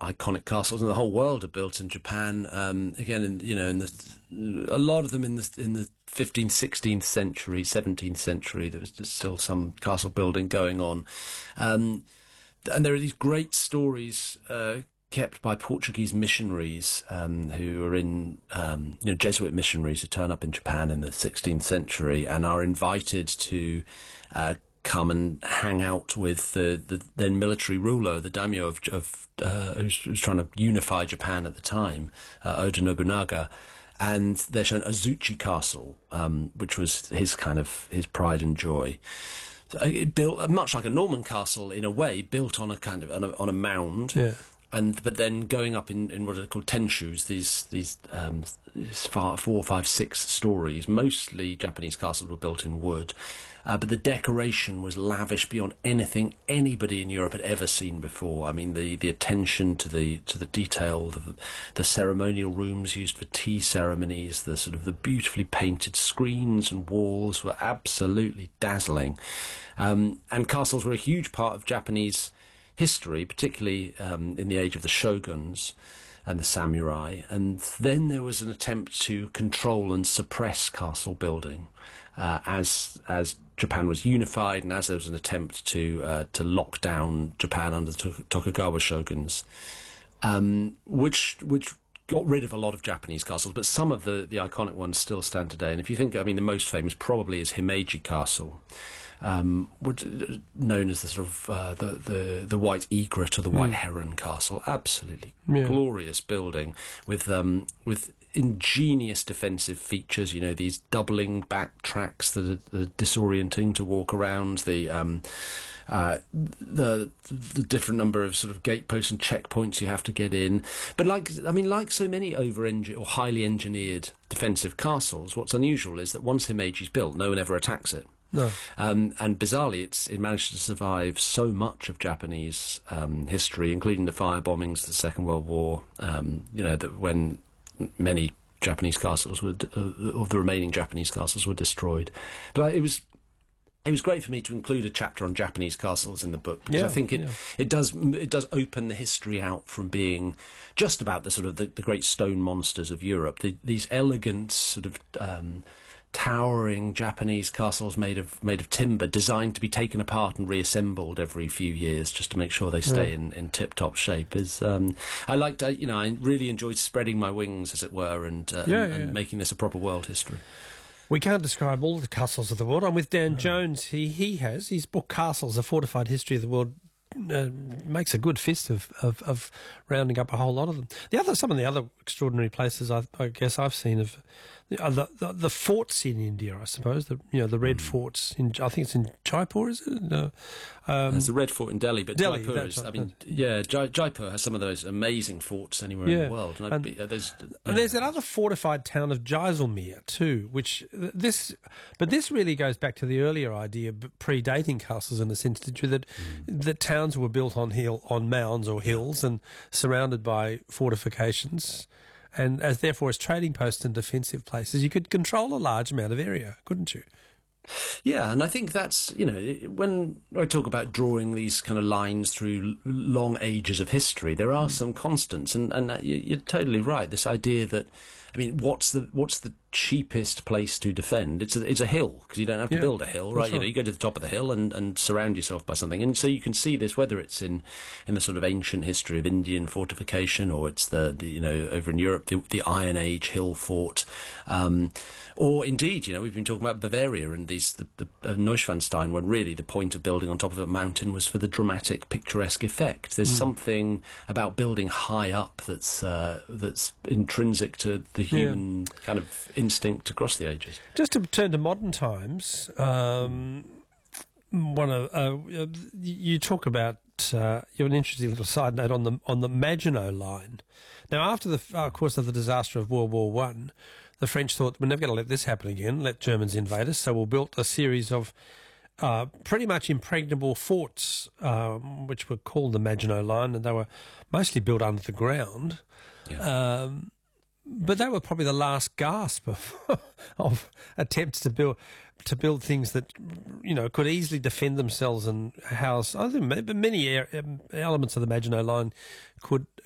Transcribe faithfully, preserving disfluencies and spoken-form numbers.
iconic castles in the whole world are built in Japan. Um, again, in, you know, in the, a lot of them in the in the fifteenth, sixteenth century, seventeenth century. There was just still some castle building going on, um, and there are these great stories uh, kept by Portuguese missionaries um, who are in, um, you know, Jesuit missionaries who turn up in Japan in the sixteenth century and are invited to uh, come and hang out with the, the then military ruler, the daimyo of, of uh, who's, who's trying to unify Japan at the time, uh, Oda Nobunaga. And they're shown Azuchi Castle, um, which was his kind of his pride and joy. So it built much like a Norman castle in a way, built on a kind of on a, on a mound. Yeah. And but then going up in, in what are called tenshus, these these um, four, four, five, six stories. Mostly Japanese castles were built in wood, uh, but the decoration was lavish beyond anything anybody in Europe had ever seen before. I mean, the, the attention to the to the detail, the, the ceremonial rooms used for tea ceremonies, the sort of the beautifully painted screens and walls were absolutely dazzling. Um, and castles were a huge part of Japanese history, particularly um, in the age of the shoguns and the samurai. And then there was an attempt to control and suppress castle building uh, as as Japan was unified, and as there was an attempt to uh, to lock down Japan under the Tokugawa shoguns, um, which which got rid of a lot of Japanese castles, but some of the, the iconic ones still stand today. And if you think, I mean, the most famous probably is Himeji Castle, Um, known as the sort of uh, the, the the White Egret or the White mm. Heron Castle. Absolutely yeah. glorious building with um, with ingenious defensive features. You know, these doubling back tracks that are, that are disorienting to walk around. The um, uh, the the different number of sort of gateposts and checkpoints you have to get in. But like I mean, like so many over or highly engineered defensive castles, what's unusual is that once Himeji's built, no one ever attacks it. No. Um, and bizarrely, it's, it managed to survive so much of Japanese um, history, including the fire bombings of the Second World War, um, you know, that when many Japanese castles were, uh, of the remaining Japanese castles were destroyed. But it was it was great for me to include a chapter on Japanese castles in the book, because yeah, I think it, yeah. it does it does open the history out from being just about the sort of the, the great stone monsters of Europe, the, these elegant sort of Um, towering Japanese castles made of made of timber, designed to be taken apart and reassembled every few years just to make sure they stay yeah. in, in tip-top shape. Is um, I liked, uh, you know, I really enjoyed spreading my wings, as it were, and, uh, yeah, and, yeah. and making this a proper world history. We can't describe all the castles of the world. I'm with Dan no. Jones. He he has his book Castles: A Fortified History of the World. Uh, makes a good fist of, of, of rounding up a whole lot of them. The other, some of the other extraordinary places I, I guess I've seen of the, the the forts in India, I suppose. The you know the red mm. forts in, I think it's in Jaipur, is it? No. Um, There's the red fort in Delhi, but Delhi, Jaipur is, right. I mean, yeah, Jai, Jaipur has some of those amazing forts anywhere yeah. in the world. And, and, be, uh, there's, and yeah. there's that other fortified town of Jaisalmer too, which this, but this really goes back to the earlier idea, predating castles in a sense, that mm. that towns were built on hill, on mounds or hills, and surrounded by fortifications. And as therefore as trading posts and defensive places, you could control a large amount of area, couldn't you? Yeah, and I think that's, you know, when I talk about drawing these kind of lines through long ages of history, there are mm. some constants, and, and you're totally right. This idea that, I mean, what's the what's the cheapest place to defend? It's a, it's a hill, because you don't have to yeah, build a hill, right? Right. You know, you go to the top of the hill and, and surround yourself by something. And so you can see this, whether it's in, in the sort of ancient history of Indian fortification, or it's the, the you know, over in Europe, the, the Iron Age hill fort, um, or indeed, you know, we've been talking about Bavaria and these the, the uh, Neuschwanstein, when really the point of building on top of a mountain was for the dramatic, picturesque effect. There's mm. something about building high up that's uh, that's intrinsic to the human yeah. kind of instinct across the ages. Just to turn to modern times, um, one of uh, you talk about uh, you have an interesting little side note on the on the Maginot Line. Now, after the uh, of course of the disaster of World War One, the French thought, we're never going to let this happen again. Let Germans invade us. So we built a series of uh, pretty much impregnable forts, um, which were called the Maginot Line, and they were mostly built under the ground. Yeah. Um, But they were probably the last gasp of, of attempts to build to build things that, you know, could easily defend themselves and house. I think many elements of the Maginot Line could